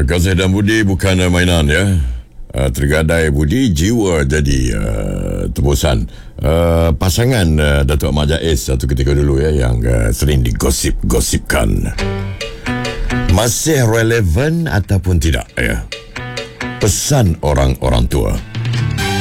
Kasih dan budi bukan mainan ya. Tergadai budi jiwa jadi tebusan. Pasangan Datuk Ahmad Jais satu ketika dulu ya, yang sering digosip-gosipkan. Masih relevan ataupun tidak ya? Pesan orang-orang tua.